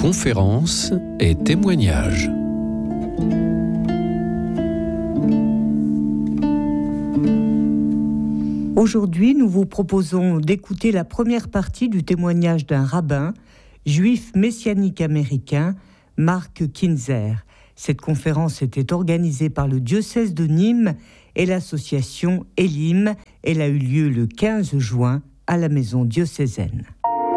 Conférences et témoignages. Aujourd'hui, nous vous proposons d'écouter la première partie du témoignage d'un rabbin, juif messianique américain, Mark Kinzer. Cette conférence était organisée par le diocèse de Nîmes et l'association Elim. Elle a eu lieu le 15 juin à la maison diocésaine.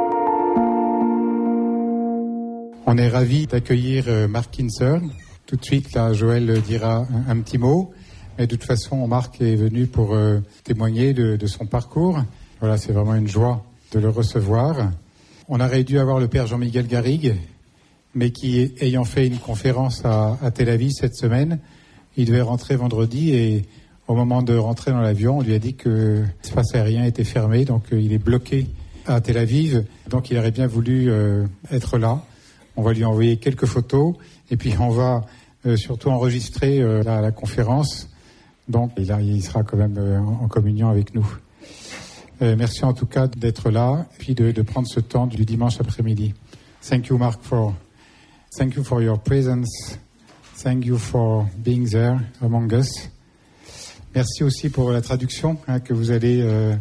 On est ravis d'accueillir Mark Kinzer. Tout de suite, là, Joël dira un petit mot. Mais de toute façon, Marc est venu pour témoigner de son parcours. Voilà, c'est vraiment une joie de le recevoir. On aurait dû avoir le père Jean-Miguel Garrigue, mais qui, ayant fait une conférence à Tel Aviv cette semaine, il devait rentrer vendredi et au moment de rentrer dans l'avion, on lui a dit que l'espace aérien était fermé, donc il est bloqué à Tel Aviv. Donc il aurait bien voulu être là. On va lui envoyer quelques photos et puis on va surtout enregistrer la conférence. Donc il sera quand même en communion avec nous. Merci en tout cas d'être là et puis de prendre ce temps du dimanche après-midi. Thank you Mark thank you for your presence. Thank you for being there among us. Merci aussi pour la traduction que vous allez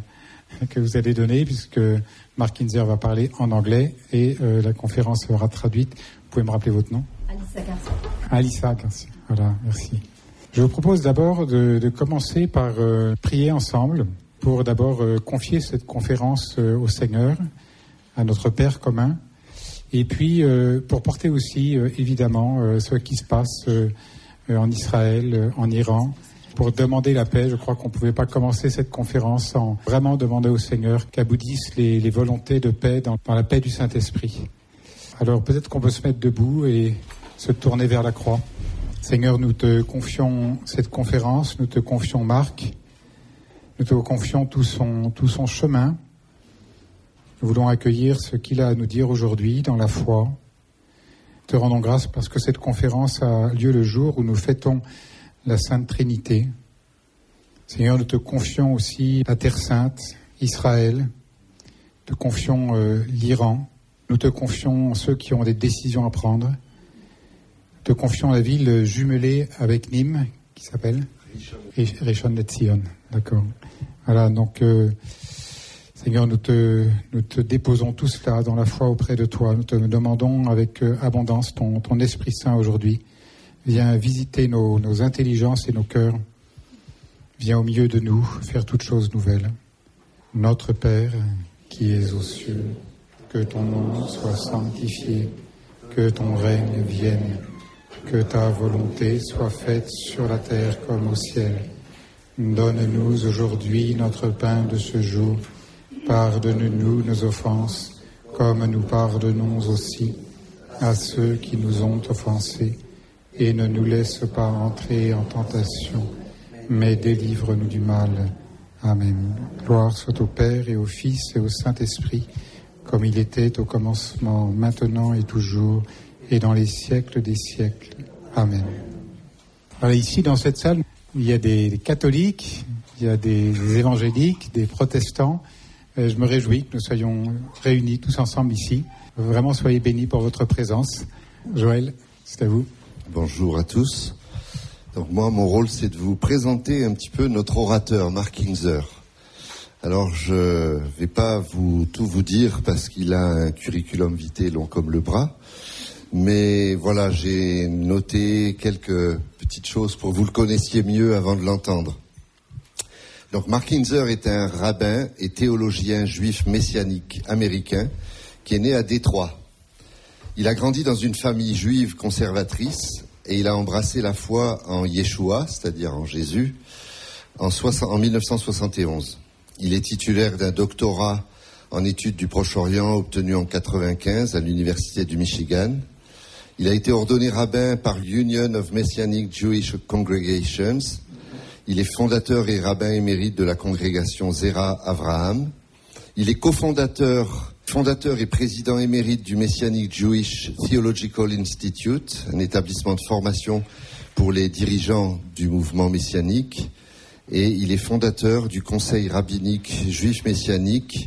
donner puisque Mark Kinzer va parler en anglais et la conférence sera traduite. Vous pouvez me rappeler votre nom ? Alissa Garcia. Voilà, merci. Je vous propose d'abord de commencer par prier ensemble pour d'abord confier cette conférence au Seigneur, à notre Père commun, et puis pour porter aussi évidemment ce qui se passe en Israël, en Iran, pour demander la paix. Je crois qu'on ne pouvait pas commencer cette conférence sans vraiment demander au Seigneur qu'aboutissent les volontés de paix dans la paix du Saint-Esprit. Alors peut-être qu'on peut se mettre debout et se tourner vers la croix. Seigneur, nous te confions cette conférence, nous te confions Marc, nous te confions tout son chemin. Nous voulons accueillir ce qu'il a à nous dire aujourd'hui dans la foi. Te rendons grâce parce que cette conférence a lieu le jour où nous fêtons la Sainte Trinité. Seigneur, nous te confions aussi la Terre Sainte, Israël. Nous te confions l'Iran. Nous te confions ceux qui ont des décisions à prendre. Nous te confions la ville jumelée avec Nîmes, qui s'appelle Rishon LeZion. D'accord. Voilà, donc Seigneur, nous te déposons tout cela dans la foi auprès de toi. Nous te demandons avec abondance ton Esprit Saint aujourd'hui. Viens visiter nos intelligences et nos cœurs. Viens au milieu de nous faire toutes choses nouvelles. Notre Père, qui es aux cieux, que ton nom soit sanctifié, que ton règne vienne, que ta volonté soit faite sur la terre comme au ciel. Donne-nous aujourd'hui notre pain de ce jour. Pardonne-nous nos offenses, comme nous pardonnons aussi à ceux qui nous ont offensés. Et ne nous laisse pas entrer en tentation, mais délivre-nous du mal. Amen. Gloire soit au Père et au Fils et au Saint-Esprit, comme il était au commencement, maintenant et toujours, et dans les siècles des siècles. Amen. Alors ici, dans cette salle, il y a des catholiques, il y a des évangéliques, des protestants. Je me réjouis que nous soyons réunis tous ensemble ici. Vraiment, soyez bénis pour votre présence. Joël, c'est à vous. Bonjour à tous. Donc moi, mon rôle, c'est de vous présenter un petit peu notre orateur, Mark Kinzer. Alors, je vais pas tout vous dire parce qu'il a un curriculum vitae long comme le bras. Mais voilà, j'ai noté quelques petites choses pour que vous le connaissiez mieux avant de l'entendre. Donc, Mark Kinzer est un rabbin et théologien juif messianique américain qui est né à Détroit. Il a grandi dans une famille juive conservatrice et il a embrassé la foi en Yeshua, c'est-à-dire en Jésus, en 1971. Il est titulaire d'un doctorat en études du Proche-Orient obtenu en 1995 à l'Université du Michigan. Il a été ordonné rabbin par l'Union of Messianic Jewish Congregations. Il est fondateur et rabbin émérite de la congrégation Zera Avraham. Il est cofondateur et président émérite du Messianic Jewish Theological Institute, un établissement de formation pour les dirigeants du mouvement messianique. Et il est fondateur du Conseil rabbinique juif messianique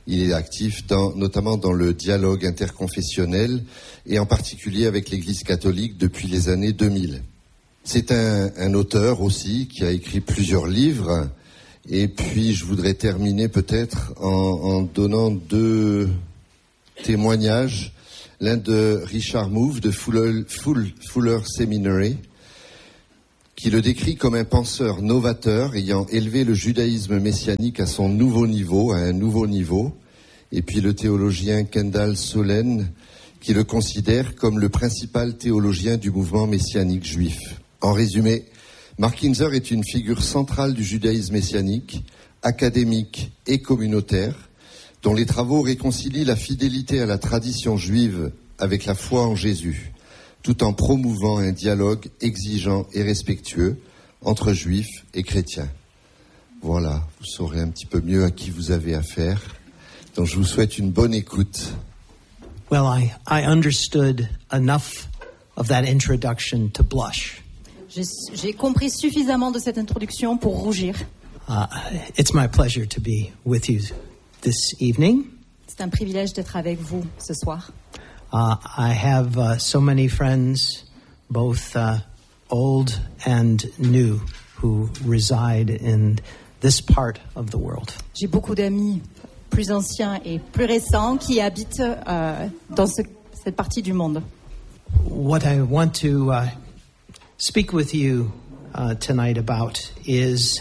Il est actif notamment dans le dialogue interconfessionnel et en particulier avec l'Église catholique depuis les années 2000. C'est un auteur aussi qui a écrit plusieurs livres. Et puis je voudrais terminer peut-être en donnant 2 témoignages. L'un de Richard Mouv de Fuller Seminary, qui le décrit comme un penseur novateur ayant élevé le judaïsme messianique à un nouveau niveau. Et puis le théologien Kendall Solen, qui le considère comme le principal théologien du mouvement messianique juif. En résumé, Mark Kinzer est une figure centrale du judaïsme messianique, académique et communautaire, dont les travaux réconcilient la fidélité à la tradition juive avec la foi en Jésus, tout en promouvant un dialogue exigeant et respectueux entre juifs et chrétiens. Voilà, vous saurez un petit peu mieux à qui vous avez affaire. Donc je vous souhaite une bonne écoute. Well, I understood enough of that introduction to blush. J'ai compris suffisamment de cette introduction pour rougir. It's my pleasure to be with you this evening. C'est un privilège d'être avec vous ce soir. I have so many friends, both old and new, who reside in this part of the world. J'ai beaucoup d'amis plus anciens et plus récents qui habitent dans cette partie du monde. What I want to speak with you tonight about is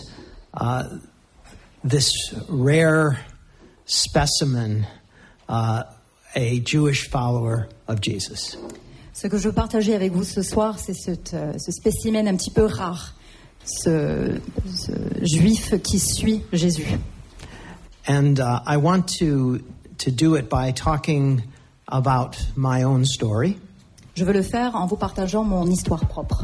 this rare specimen, a Jewish follower of Jesus. Ce que je veux partager avec vous ce soir, c'est ce spécimen un petit peu rare, ce juif qui suit Jésus. And I want to do it by talking about my own story. Je veux le faire en vous partageant mon histoire propre.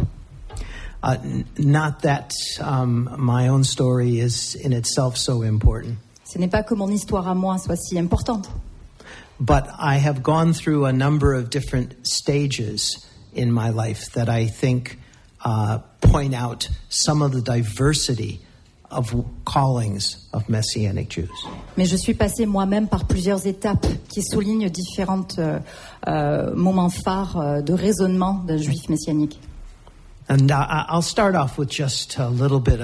Not that my own story is in itself so important. Ce n'est pas que mon histoire à moi soit si importante. But I have gone through a number of different stages in my life that I think point out some of the diversity of callings of Messianic Jews. Mais je suis passée moi-même par plusieurs étapes qui soulignent différents moments phares de raisonnement d'un juif messianique. And I'll start off with just a little bit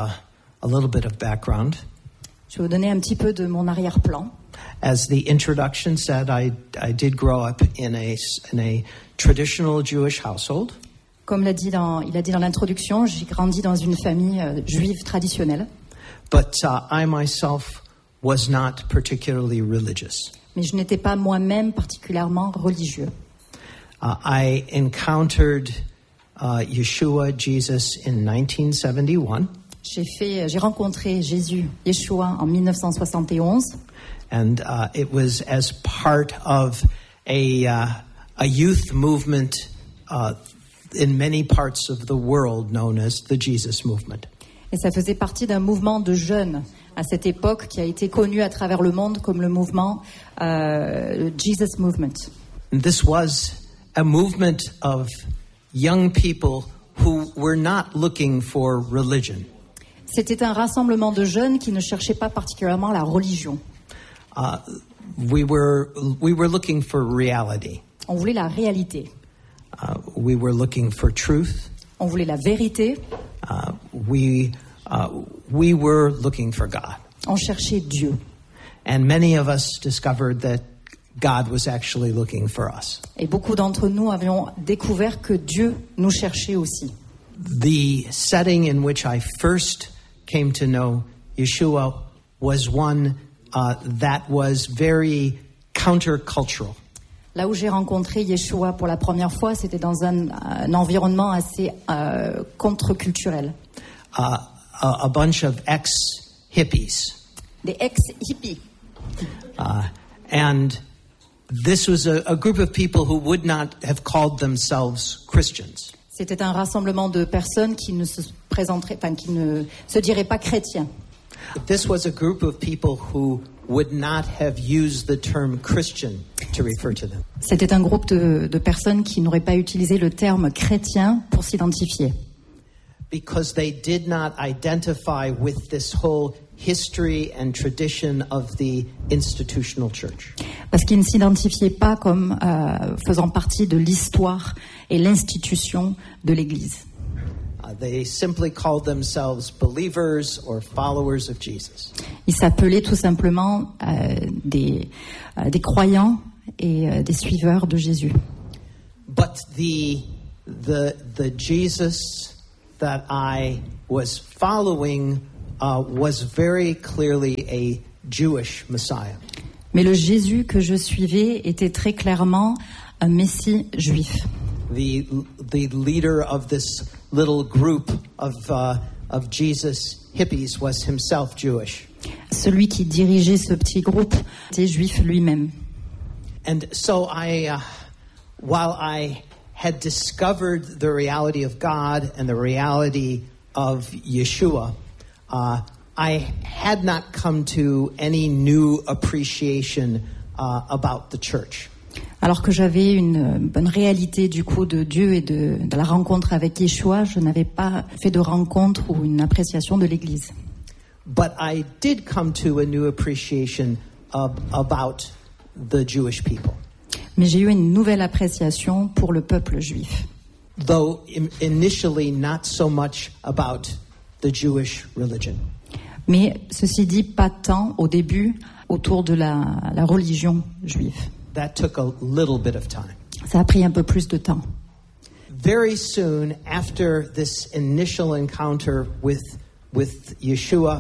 of background. Je vais vous donner un petit peu de mon arrière-plan. As the introduction said, I did grow up in a traditional Jewish household. Comme il a dit dans l'introduction, j'ai grandi dans une famille juive traditionnelle. But I myself was not particularly religious. Mais je n'étais pas moi-même particulièrement religieux. I encountered Yeshua, Jesus, in 1971. J'ai rencontré Jésus, Yeshua, en 1971. And it was as part of a youth movement in many parts of the world known as the Jesus Movement. Et ça faisait partie d'un mouvement de jeunes à cette époque qui a été connu à travers le monde comme le mouvement Jesus Movement. And this was a movement of young people who were not looking for religion. C'était un rassemblement de jeunes qui ne cherchaient pas particulièrement la religion. We were looking for reality. On voulait la réalité. We were looking for truth. On voulait la vérité. We were looking for God. On cherchait Dieu. And many of us discovered that God was actually looking for us. Et beaucoup d'entre nous avions découvert que Dieu nous cherchait aussi. The setting in which I first came to know Yeshua was one that was very countercultural. Là où j'ai rencontré Yeshua pour la première fois, c'était dans un environnement assez contre-culturel. A bunch of ex-hippies. Des ex-hippies. And this was a group of people who would not have called themselves Christians. C'était un rassemblement de personnes qui ne se présenteraient, qui ne se diraient pas chrétiens. This was a group of people who would not have used the term Christian to refer to them. C'était un groupe de personnes qui n'auraient pas utilisé le terme chrétien pour s'identifier. because they did not identify with this whole history and tradition of the institutional church. Parce qu'ils ne s'identifiaient pas comme faisant partie de l'histoire et l'institution de l'Église. They simply called themselves believers or followers of Jesus. Ils s'appelaient tout simplement des croyants et des suiveurs de Jésus. But the Jesus that I was following was very clearly a Jewish Messiah. Mais le Jésus que je suivais était très clairement un Messie juif. The leader of this little group of Jesus hippies was himself Jewish. Celui qui dirigeait ce petit groupe était juif lui-même. And so while I had discovered the reality of God and the reality of Yeshua, I had not come to any new appreciation about the church. Alors que j'avais une bonne réalité du coup de Dieu et de la rencontre avec Yeshua, je n'avais pas fait de rencontre ou une appréciation de l'Église. But I did come to a new appreciation about the Jewish people. Mais j'ai eu une nouvelle appréciation pour le peuple juif. Though initially not so much about the Jewish religion. Mais ceci dit, pas tant au début autour de la religion juive. That took a little bit of time. Ça a pris un peu plus de temps. Very soon after this initial encounter with Yeshua,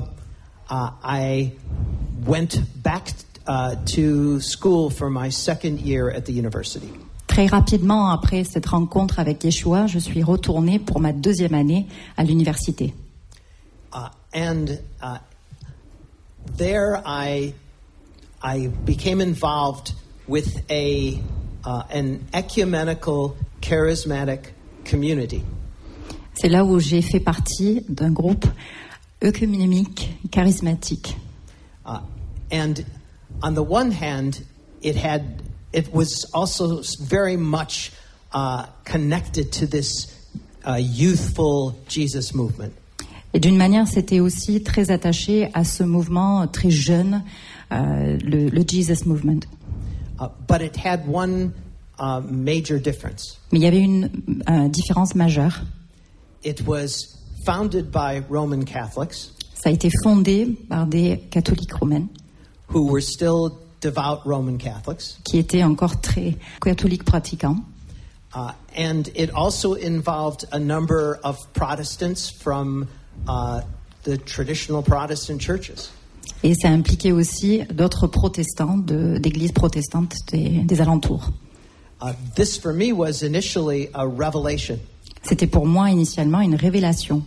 I went back to school for my second year at the university. Très rapidement après cette rencontre avec Yeshua, je suis retourné pour ma deuxième année à l'université. There I became involved with an ecumenical charismatic community. C'est là où j'ai fait partie d'un groupe œcuménique charismatique. And on the one hand, it was also very much connected to this youthful Jesus movement. Et d'une manière, c'était aussi très attaché à ce mouvement très jeune, le Jesus Movement. But it had one major difference. Mais il y avait une différence majeure. It was founded by Roman Catholics. Ça a été fondé par des catholiques romains. Who were still devout Roman Catholics. Qui étaient encore très catholiques pratiquants. And it also involved a number of Protestants from the traditional Protestant churches. Et ça impliquait aussi d'autres protestants, d'églises protestantes des alentours. This for me was initially a revelation. C'était pour moi initialement une révélation.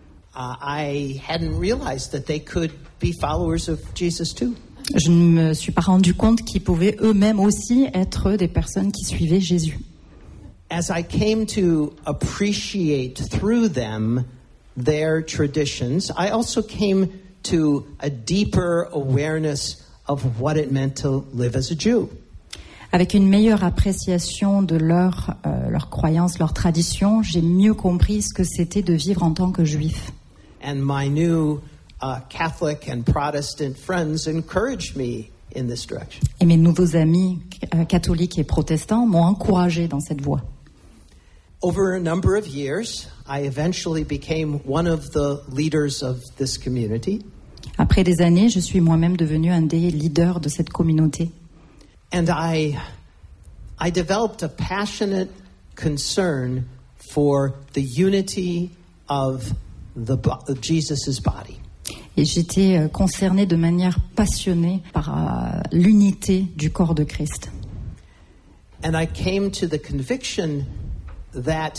I hadn't realized that they could be followers of Jesus too. Je ne me suis pas rendu compte qu'ils pouvaient eux-mêmes aussi être des personnes qui suivaient Jésus. As I came to appreciate through them their traditions, I also came to a deeper awareness of what it meant to live as a Jew. Avec une meilleure appréciation de leurs croyances, leurs traditions, j'ai mieux compris ce que c'était de vivre en tant que juif. And my new Catholic and Protestant friends encouraged me in this direction. Et mes nouveaux amis catholiques et protestants m'ont encouragé dans cette voie. Over a number of years, I eventually became one of the leaders of this community. Après des années, je suis moi-même devenu un des leaders de cette communauté. And I developed a passionate concern for the unity of Jesus's body. Et j'étais concernée de manière passionnée par l'unité du corps de Christ. And I came to the conviction that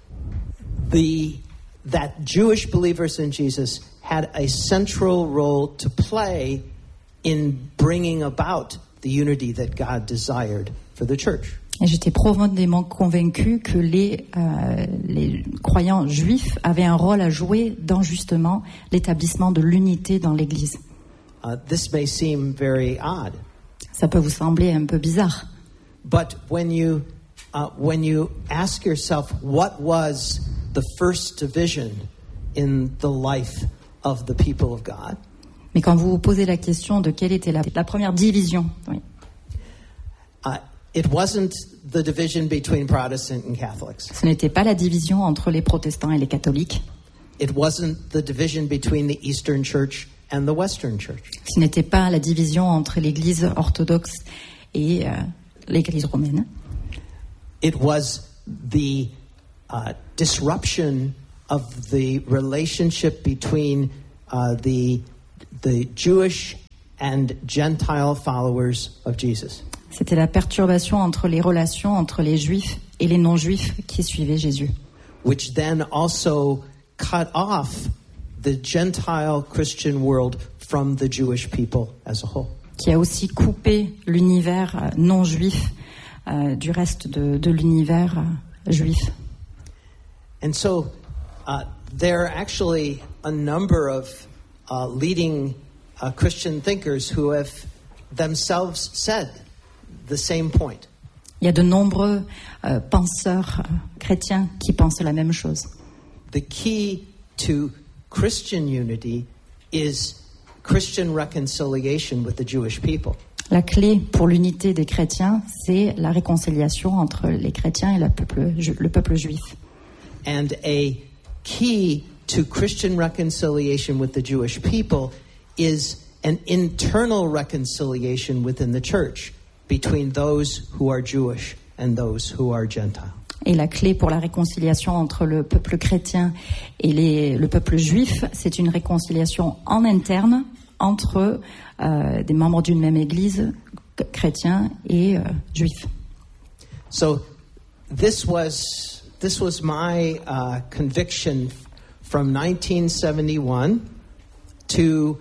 Jewish believers in Jesus had a central role to play in bringing about the unity that God desired for the church. Et j'étais profondément convaincue que les croyants juifs avaient un rôle à jouer dans justement l'établissement de l'unité dans l'Église. This may seem very odd. Ça peut vous sembler un peu bizarre. But when you ask yourself what was the first division in the life of the people of God. Mais quand vous vous posez la question de quelle était la première division, oui. It wasn't the division between Protestant and Catholics. Ce n'était pas la division entre les protestants et les catholiques. It wasn't the division between the Eastern Church and the Western Church. Ce n'était pas la division entre l'Église orthodoxe et l'Église romaine. It was the disruption of the relationship between the Jewish and Gentile followers of Jesus. C'était la perturbation entre les relations entre les Juifs et les non-Juifs qui suivaient Jésus. Which then also cut off the Gentile Christian world from the Jewish people as a whole. Qui a aussi coupé l'univers non-juif du reste de l'univers juif. And so there are actually a number of leading Christian thinkers who have themselves said the same point. Il y a de nombreux penseurs chrétiens qui pensent la même chose. The key to Christian unity is Christian reconciliation with the Jewish people. La clé pour l'unité des chrétiens, c'est la réconciliation entre les chrétiens et le peuple juif. And a key to Christian reconciliation with the Jewish people is an internal reconciliation within the church between those who are Jewish and those who are Gentile. Et la clé pour la réconciliation entre le peuple chrétien et le peuple juif, c'est une réconciliation en interne entre des membres d'une même église, chrétiens et juifs. So this was my conviction from 1971 to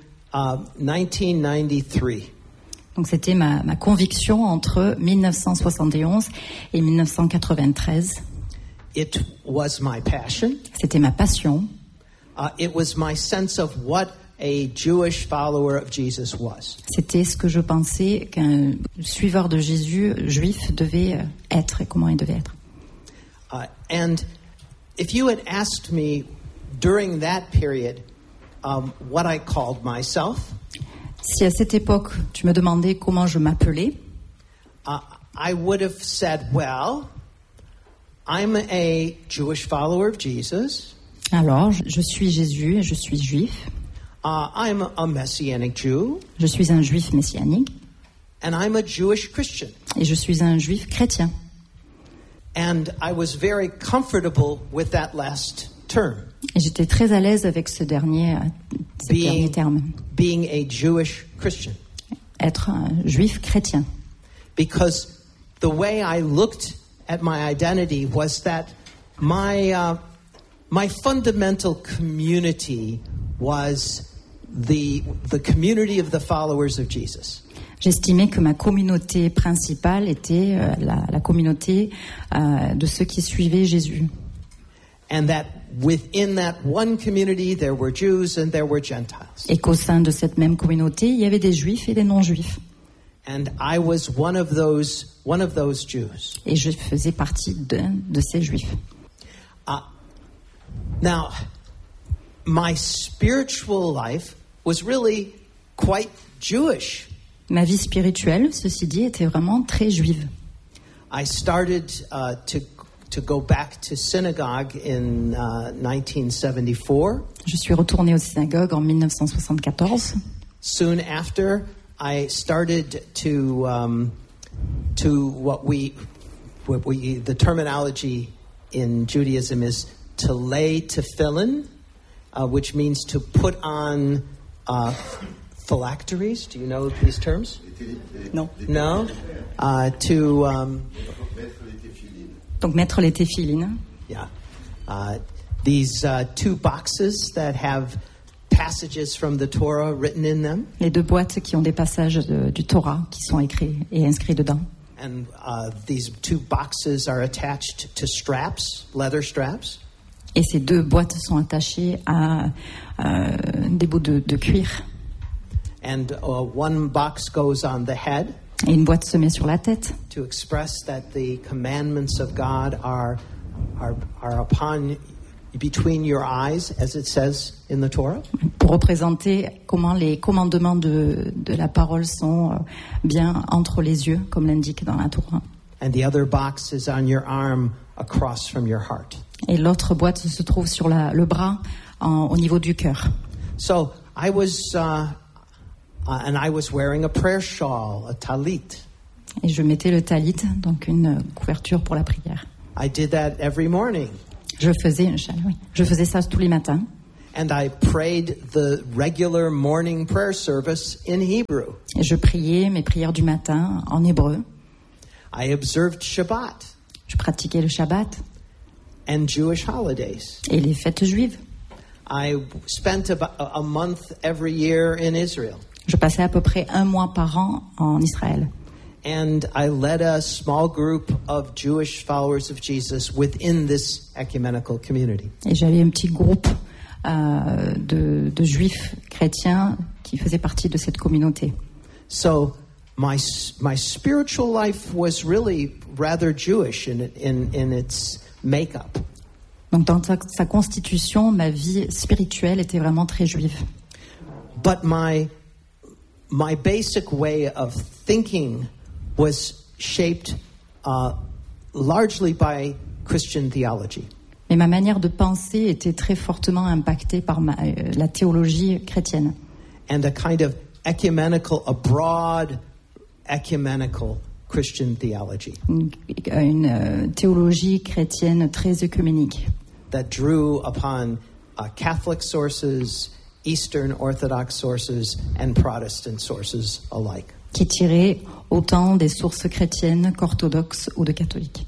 1993. Donc c'était ma conviction entre 1971 et 1993. It was my passion. C'était ma passion. It was my sense of what a Jewish follower of Jesus was. C'était ce que je pensais qu'un suiveur de Jésus juif devait être et comment il devait être. And if you had asked me during that period what I called myself, si à cette époque tu me demandais comment je m'appelais, I would have said, well, I'm a Jewish follower of Jesus. Alors, je suis Jésus et je suis juif. I'm a Messianic Jew. Je suis un juif messianique. And I'm a Jewish Christian. Et je suis un juif chrétien. And I was very comfortable with that last term. Et j'étais très à l'aise avec ce dernier terme. Being a Jewish Christian. Être un juif chrétien. Because the way I looked at my identity was that my fundamental community was the community of the followers of Jesus. J'estimais que ma communauté principale était la communauté de ceux qui suivaient Jésus. And that within that one community there were Jews and there were Gentiles. Et qu'au sein de cette même communauté, il y avait des juifs et des non-juifs. And I was one of those Jews. Et je faisais partie de ces juifs. Now, my spiritual life was really quite Jewish. Ma vie spirituelle, ceci dit, était vraiment très juive. I started to go back to synagogue in 1974. Je suis retournée aux synagogues en 1974. Soon after, I started to what we the terminology in Judaism is to lay tefillin, which means to put on phylacteries. Do you know these terms? No. No? Donc mettre les téphilines. Yeah. These two boxes that have passages from the Torah written in them. Les deux boîtes qui ont des passages du Torah qui sont écrits et inscrits dedans. And these two boxes are attached to straps, leather straps. Et ces deux boîtes sont attachées à des bouts de cuir. And one box goes on the head. Et une boîte se met sur la tête. To express that the commandments of God are upon between your eyes, as it says in the Torah. Pour représenter comment les commandements de la parole sont bien entre les yeux, comme l'indique dans la Torah. And the other box is on your arm across from your heart. Et l'autre boîte se trouve sur le bras au niveau du cœur. So I was wearing a prayer shawl, a talit. Et je mettais le talit, donc une couverture pour la prière. I did that every morning. Je faisais ça tous les matins. And I prayed the regular morning prayer service in Hebrew. Et je priais mes prières du matin en hébreu. I observed Shabbat. Je pratiquais le Shabbat. And Jewish holidays. Et les fêtes juives. I spent about a month every year in Israel. Je passais à peu près 1 mois par an en Israël. And I led a small group of Jewish followers of Jesus within this ecumenical community. Et j'avais un petit groupe de juifs chrétiens qui faisaient partie de cette communauté. So my spiritual life was really rather Jewish in its makeup. Donc dans sa constitution, ma vie spirituelle était vraiment très juive. But my basic way of thinking was shaped largely by Christian theology. Mais ma manière de penser était très fortement impactée par la théologie chrétienne. And a kind of a broad ecumenical Christian theology. Une théologie chrétienne très œcuménique. That drew upon Catholic sources, Eastern Orthodox sources, and Protestant sources alike. Qui tirait autant des sources chrétiennes qu'orthodoxes ou de catholiques.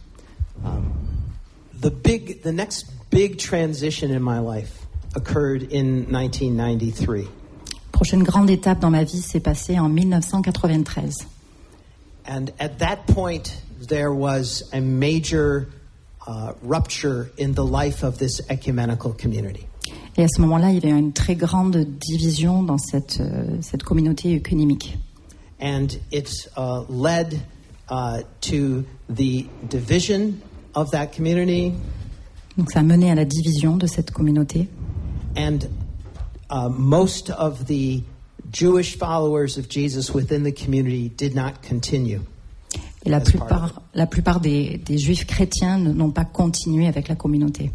The next big transition in my life occurred in 1993. Prochaine grande étape dans ma vie s'est passée en 1993. And at that point, there was a major rupture in the life of this ecumenical community. Et à ce moment-là, il y avait une très grande division dans cette communauté œcuménique. And it led to the division of that community. Donc ça a mené à la division de cette communauté. And most of the Jewish followers of Jesus within the community did not continue. Et la plupart des juifs chrétiens n'ont pas continué avec la communauté.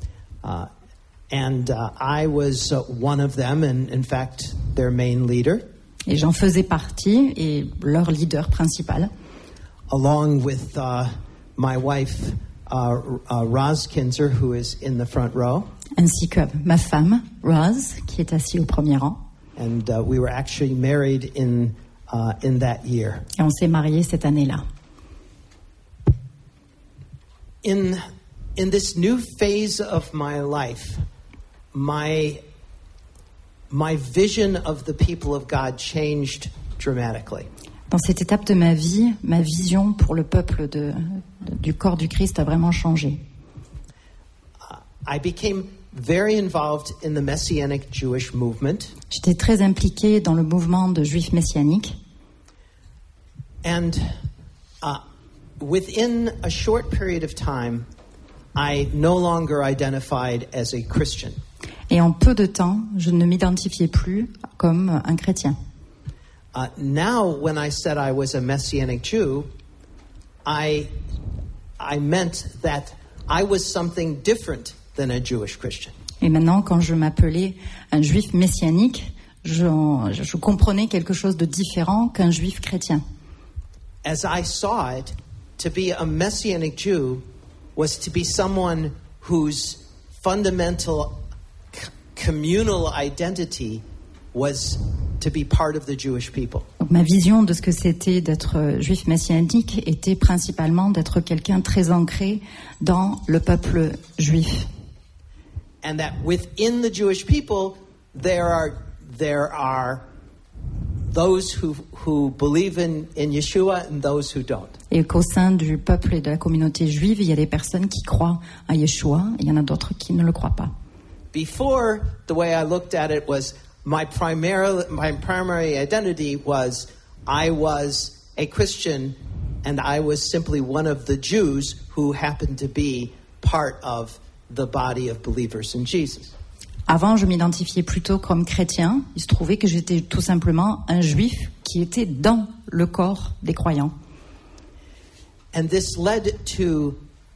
And I was one of them, and in fact, their main leader. Et j'en faisais partie, et leur leader principal. Along with my wife, Roz Kinzer, who is in the front row. Ainsi que ma femme, Roz, qui est assise au premier rang. And we were actually married in that year. Et on s'est mariés cette année-là. In this new phase of my life, my vision of the people of God changed dramatically. Dans cette étape de ma vie, ma vision pour le peuple du corps du Christ a vraiment changé. I became very involved in the Messianic Jewish movement. J'étais très impliquée dans le mouvement de juifs messianiques. And within a short period of time, I no longer identified as a Christian. Et en peu de temps, je ne m'identifiais plus comme un chrétien. Now, when I said I was a Messianic Jew, I meant that I was something different than a Jewish Christian. Et maintenant, quand je m'appelais un juif messianique, je comprenais quelque chose de différent qu'un juif chrétien. As I saw it, to be a Messianic Jew was to be someone whose fundamental communal identity was to be part of the Jewish people. Donc, ma vision de ce que c'était d'être juif messianique était principalement d'être quelqu'un très ancré dans le peuple juif. And that within the Jewish people there are those who believe in Yeshua and those who don't. Et qu'au sein du peuple et de la communauté juive, il y a des personnes qui croient à Yeshua, et il y en a d'autres qui ne le croient pas. Before, the way I looked at it was my primary identity was I was a Christian and I was simply one of the Jews who happened to be part of the body of believers in Jesus. Avant, je m'identifiais plutôt comme chrétien. Il se trouvait que j'étais tout simplement un juif qui était dans le corps des croyants. And this led to,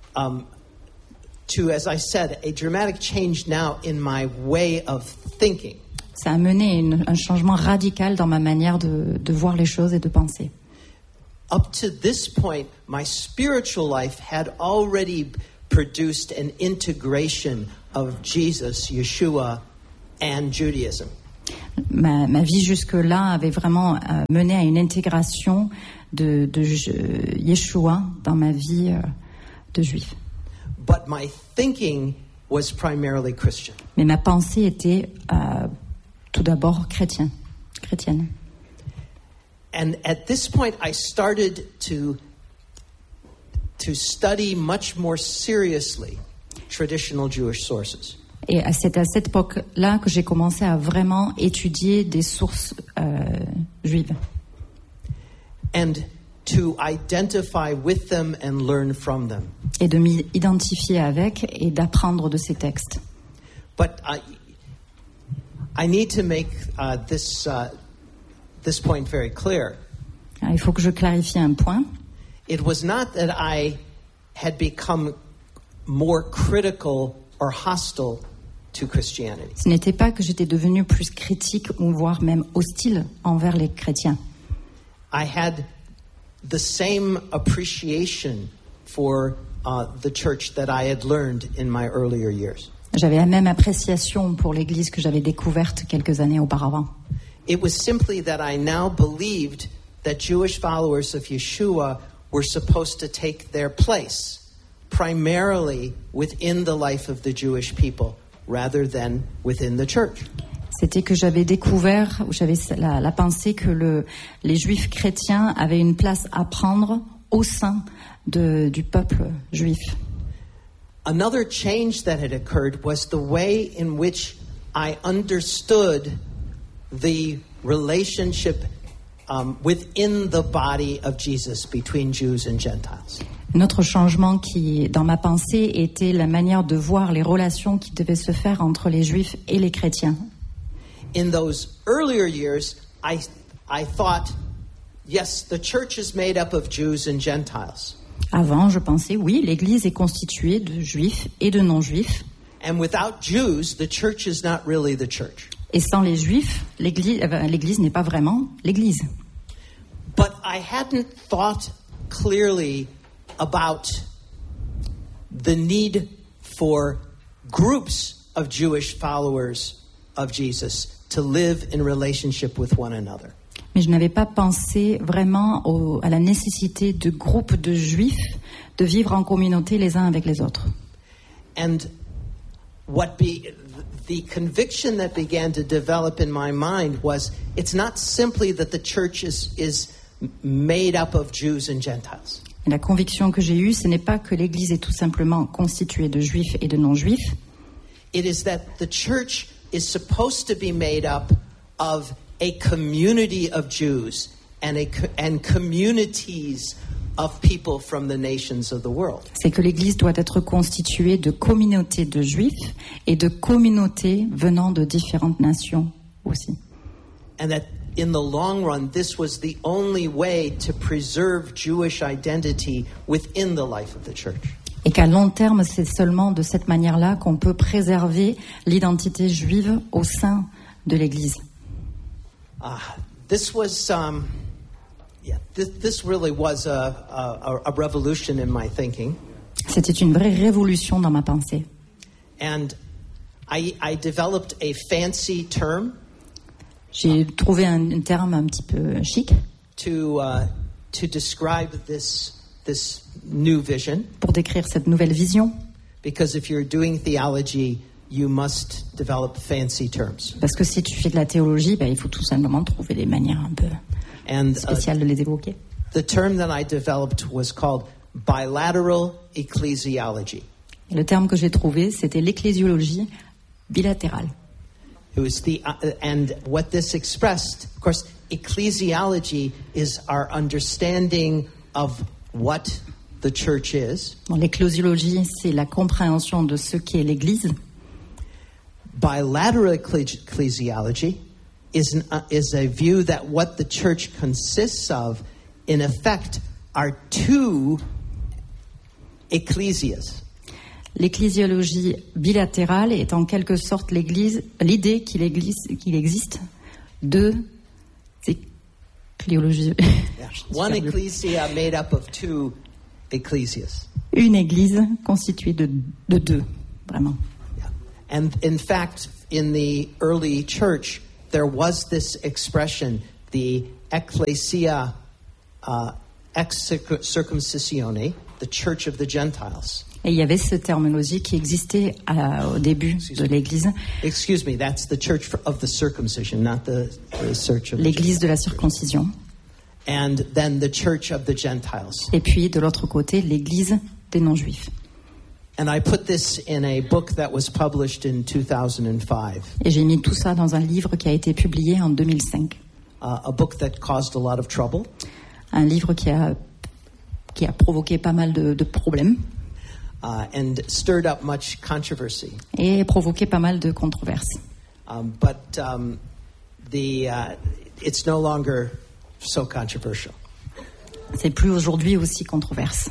as I said, a dramatic change now in my way of thinking. Ça a mené un changement radical dans ma manière de voir les choses et de penser. Up to this point, my spiritual life had already produced an integration of Jesus, Yeshua, and Judaism. Ma vie jusque-là avait vraiment mené à une intégration de Yeshua dans ma vie de juif. But my thinking was primarily Christian. Mais ma pensée était tout d'abord chrétienne. And at this point, I started to study much more seriously traditional Jewish sources. Et c'est à cette époque-là que j'ai commencé à vraiment étudier des sources juives. And to identify with them and learn from them. Et de m'identifier avec et d'apprendre de ces textes. But I need to make this point very clear. Alors, il faut que je clarifie un point. It was not that I had become more critical or hostile to Christianity. Ce n'était pas que j'étais devenu plus critique ou voire même hostile envers les chrétiens. I had the same appreciation for the church that I had learned in my earlier years. J'avais la même appréciation pour l'Église que j'avais découverte quelques années auparavant. It was simply that I now believed that Jewish followers of Yeshua were supposed to take their place primarily within the life of the Jewish people rather than within the church. C'était que j'avais découvert, ou j'avais la pensée que les Juifs chrétiens avaient une place à prendre au sein du peuple juif. Another change that had occurred was the way in which I understood the relationship within the body of Jesus between Jews and Gentiles. Un autre changement qui, dans ma pensée, était la manière de voir les relations qui devaient se faire entre les Juifs et les chrétiens. In those earlier years, I thought, yes, the church is made up of Jews and Gentiles. Avant, je pensais, oui, l'Église est constituée de Juifs et de non-Juifs. And without Jews, the church is not really the church. Et sans les Juifs, l'Église n'est pas vraiment l'Église. But I hadn't thought clearly about the need for groups of Jewish followers of Jesus to live in relationship with one another. Mais je n'avais pas pensé vraiment à la nécessité de groupes de Juifs de vivre en communauté les uns avec les autres. And the conviction that began to develop in my mind was it's not simply that the church is made up of Jews and Gentiles. Et la conviction que j'ai eue, ce n'est pas que l'Église est tout simplement constituée de Juifs et de non-Juifs. It is that the church is supposed to be made up of a community of Jews and communities of people from the nations of the world. C'est que l'Église doit être constituée de communautés de Juifs et de communautés venant de différentes nations aussi. And that in the long run, this was the only way to preserve Jewish identity within the life of the church. Et qu'à long terme, c'est seulement de cette manière-là qu'on peut préserver l'identité juive au sein de l'Église. This was, this really was a revolution in my thinking. C'était une vraie révolution dans ma pensée. And I developed a fancy term. J'ai trouvé un terme un petit peu chic to describe this new vision. Pour décrire cette nouvelle vision. Because if you're doing theology, you must develop fancy terms. Parce que si tu fais de la théologie, il faut tout simplement trouver des manières un peu spéciales de les évoquer. The term that I developed was called bilateral ecclesiology. Et le terme que j'ai trouvé, c'était l'ecclésiologie bilatérale. It was and what this expressed, of course, ecclesiology is our understanding of what the church is. Bon, l'ecclésiologie, c'est la compréhension de ce qu'est l'Église. Bilateral ecclesiology is a view that what the church consists of, in effect, are two ecclesias. L'ecclésiologie bilatérale est en quelque sorte l'idée qu'il existe deux ecclésiologies. One ecclesia made up of two ecclesias. Une église constituée de deux, vraiment. Yeah. And in fact, in the early church, there was this expression, the ecclesia ex circumcisione, the church of the Gentiles. Et il y avait cette terminologie qui existait au début de l'Église. Excuse me, that's the church of the circumcision, not the church of l'Église de la circoncision. And then the church of the Gentiles. Et puis de l'autre côté, l'Église des non-juifs. And I put this in a book that was published in 2005. Et j'ai mis tout ça dans un livre qui a été publié en 2005. A book that caused a lot of trouble. Un livre qui a provoqué pas mal de problèmes. And stirred up much controversy. Et provoqué pas mal de controverses. But it's no longer so controversial. C'est plus aujourd'hui aussi controverse.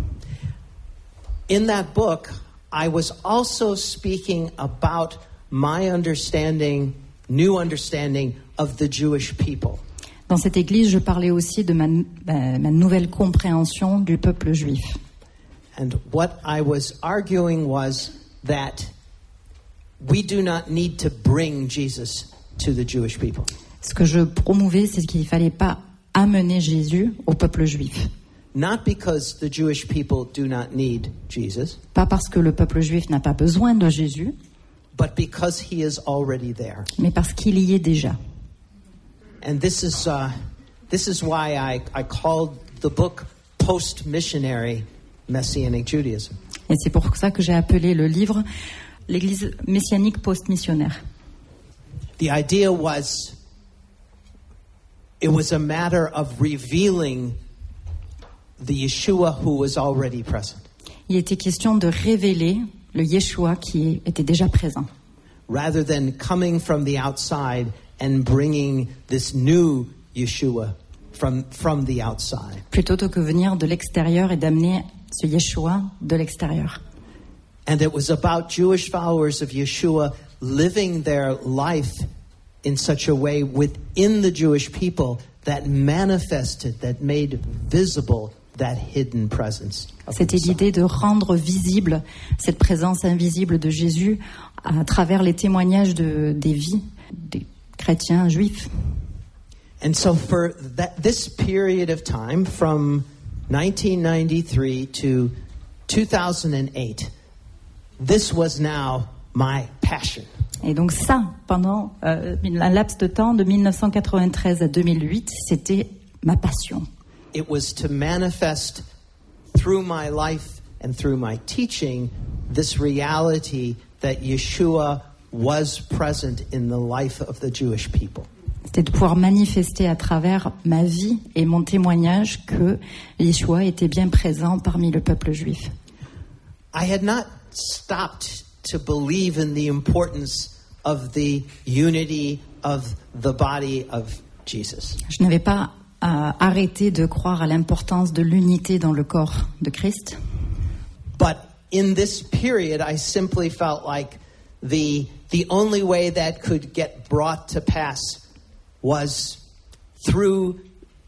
In that book, I was also speaking about my new understanding of the Jewish people. Dans cette église, je parlais aussi de ma nouvelle compréhension du peuple juif. And what I was arguing was that we do not need to bring Jesus to the Jewish people. Ce que je promouvais, c'est qu'il ne fallait pas amener Jésus au peuple juif. Not because the Jewish people do not need Jesus. Pas parce que le peuple juif n'a pas besoin de Jésus. But because he is already there. Mais parce qu'il y est déjà. And this is why I called the book Post-Missionary Messianic Judaism. Et c'est pour ça que j'ai appelé le livre l'Église messianique post-missionnaire. The idea was, it was a matter of revealing the Yeshua who was already present. Il était question de révéler le Yeshua qui était déjà présent. Rather than coming from the outside and bringing this new Yeshua from the outside. Plutôt que venir de l'extérieur et d'amener ce Yeshua de l'extérieur. And it was about Jewish followers of Yeshua living their life in such a way within the Jewish people that manifested, that made visible that hidden presence. C'était l'idée de rendre visible cette présence invisible de Jésus à travers les témoignages des vies des chrétiens juifs. And so for this period of time, from 1993 to 2008, this was now my passion. Et donc ça, pendant un laps de temps de 1993 à 2008, c'était ma passion. It was to manifest through my life and through my teaching this reality that Yeshua was present in the life of the Jewish people. C'était de pouvoir manifester à travers ma vie et mon témoignage que Yeshua était bien présent parmi le peuple juif. I had not stopped to believe in the importance of the unity of the body of Jesus. Je n'avais pas arrêté de croire à l'importance de l'unité dans le corps de Christ. But in this period, I simply felt like the only way that could get brought to pass was through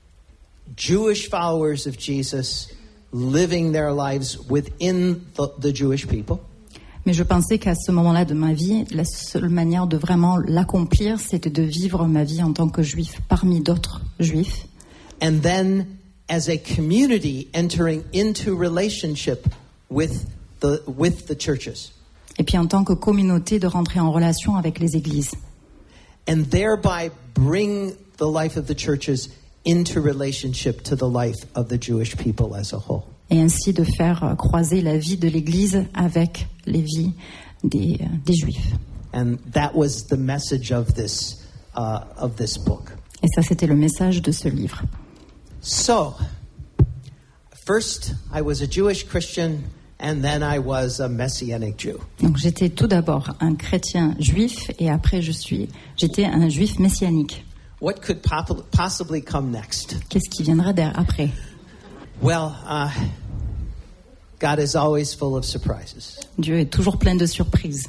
Jewish followers of Jesus living their lives within the Jewish people. Mais je pensais qu'à ce moment-là de ma vie, la seule manière de vraiment l'accomplir, c'était de vivre ma vie en tant que juif parmi d'autres juifs. And then, as a community, entering into relationship with the churches. Et puis en tant que communauté, de rentrer en relation avec les églises. And thereby bring the life of the churches into relationship to the life of the Jewish people as a whole. Et ainsi de faire croiser la vie de l'Église avec les vies des Juifs. And that was the message of this book. Et ça, c'était le message de ce livre. So, first I was a Jewish Christian, and then I was a Messianic Jew. Donc j'étais tout d'abord un chrétien juif et après j'étais un juif messianique. What could possibly come next? Qu'est-ce qui viendra après? Well, God is always full of surprises. Dieu est toujours plein de surprises.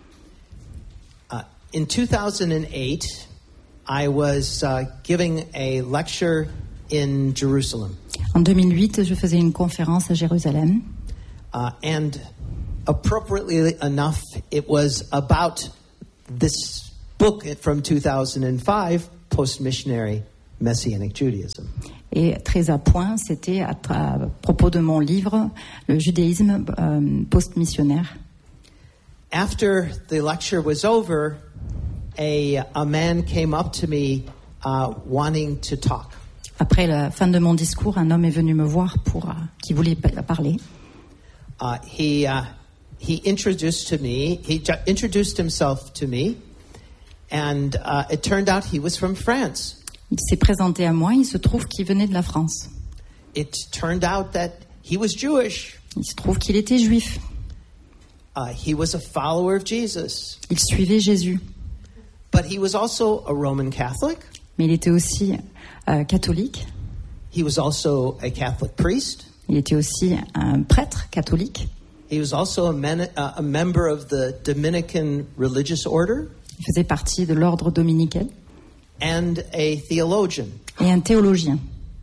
In 2008, I was giving a lecture in Jerusalem. En 2008, je faisais une conférence à Jérusalem. And appropriately enough, it was about this book from 2005, Post-Missionary Messianic Judaism. Et très à point, c'était à propos de mon livre, le judaïsme post-missionnaire. After the lecture was over, a man came up to me wanting to talk. Après la fin de mon discours, un homme est venu me voir qui voulait parler. He introduced himself to me, and it turned out he was from France. Il s'est présenté à moi, il se trouve qu'il venait de la France. It turned out that he was Jewish. Il se trouve qu'il était juif. He was a follower of Jesus. Il suivait Jésus. But he was also a Roman Catholic. Mais il était aussi catholique. He was also a Catholic priest. Il était aussi un prêtre catholique. He was also a member of the Dominican religious order. Il faisait partie de l'ordre dominicain. And a theologian. Et un théologien.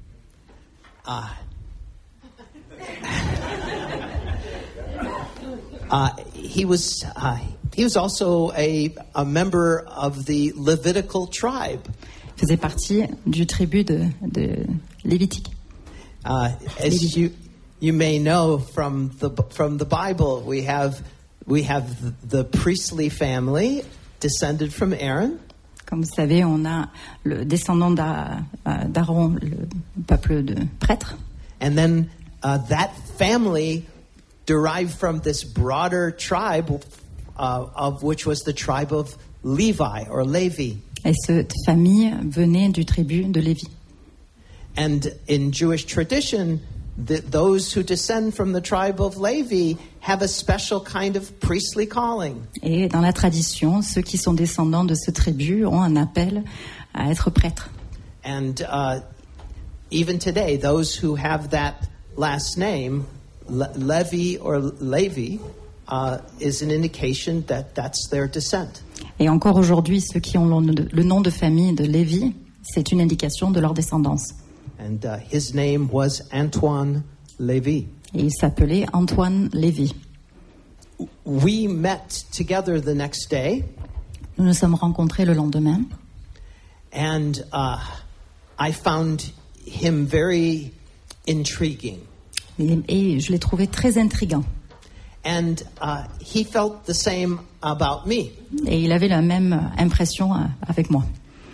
He was also a member of the Levitical tribe. Il faisait partie du tribu de Lévitique. As you may know from the Bible, we have the priestly family descended from Aaron. Comme vous savez, on a le descendant d'Aaron, le peuple de prêtres. And then that family derived from this broader tribe, of which was the tribe of Levi or Levi. Et cette famille venait du tribu de Lévi. And in Jewish tradition, those who descend from the tribe of Levi have a special kind of priestly calling. Et dans la tradition, ceux qui sont descendants de ce tribu ont un appel à être prêtres. And even today, those who have that last name, Levi or Levi, is an indication that that's their descent. Et encore aujourd'hui, ceux qui ont le nom de famille de Lévi, c'est une indication de leur descendance. And his name was Antoine Lévi. Et il s'appelait Antoine Lévi. We met together the next day. Nous nous sommes rencontrés le lendemain. And I found him very intriguing. Et je l'ai trouvé très intriguant. And he felt the same about me. Et il avait la même impression avec moi.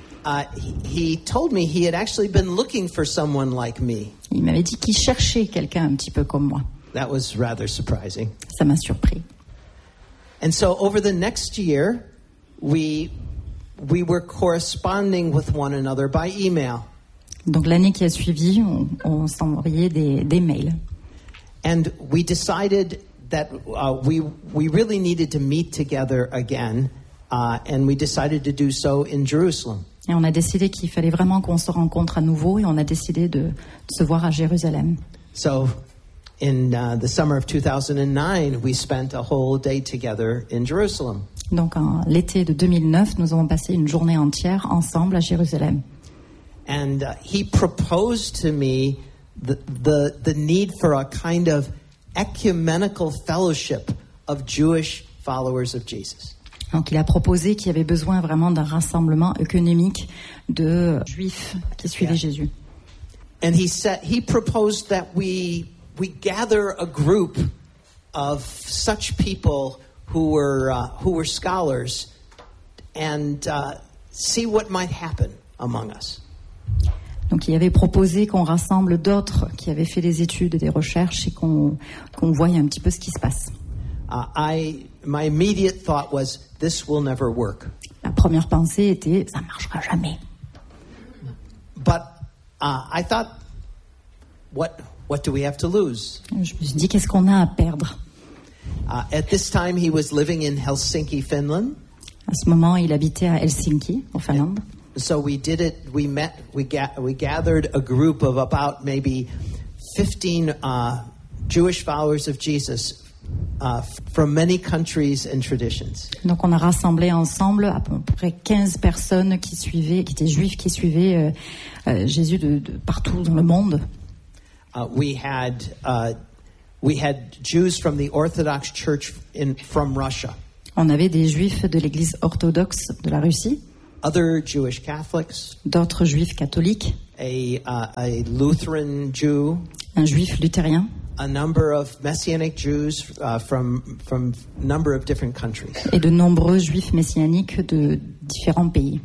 He told me he had actually been looking for someone like me. Il m'avait dit qu'il cherchait quelqu'un un petit peu comme moi. That was rather surprising. Ça m'a surpris. And so over the next year, we were corresponding with one another by email. Donc l'année qui a suivi, on s'envoyait des mails. And we decided that we really needed to meet together again, and we decided to do so in Jerusalem. Et on a décidé qu'il fallait vraiment qu'on se rencontre à nouveau, et on a décidé de se voir à Jérusalem. So, in the summer of 2009, we spent a whole day together in Jerusalem. Donc, l'été de 2009, nous avons passé une journée entière ensemble à Jérusalem. And he proposed to me the need for a kind of ecumenical fellowship of Jewish followers of Jesus. Donc il a proposé qu'il y avait besoin vraiment d'un rassemblement économique de juifs qui suivaient Jésus. And he proposed that we gather a group of such people who were scholars and see what might happen among us. Donc il avait proposé qu'on rassemble d'autres qui avaient fait des études et des recherches et qu'on voie un petit peu ce qui se passe. My immediate thought was, this will never work. La première pensée était, ça marchera jamais. But I thought, what what do we have to lose? Je me suis dit, qu'est-ce qu'on a à perdre? At this time, he was living in Helsinki, Finland. À ce moment, il habitait à Helsinki, en Finlande. So we did it. We gathered a group of about maybe 15 Jewish followers of Jesus from many countries and traditions. Donc on a rassemblé ensemble à peu près 15 personnes qui étaient juifs, qui suivaient Jésus de partout dans le monde. We had Jews from the Orthodox Church from Russia. On avait des juifs de l'Église orthodoxe de la Russie. Other Jewish Catholics. D'autres juifs catholiques. A Lutheran Jew. Un juif luthérien. A number of Messianic Jews from number of different countries. Et de nombreux juifs messianiques de différents pays.